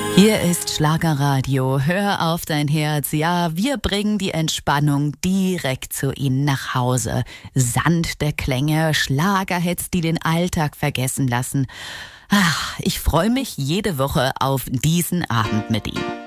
Hier ist Schlagerradio. Hör auf dein Herz. Ja, wir bringen die Entspannung direkt zu Ihnen nach Hause. Sand der Klänge, Schlagerhits, die den Alltag vergessen lassen. Ach, ich freue mich jede Woche auf diesen Abend mit Ihnen.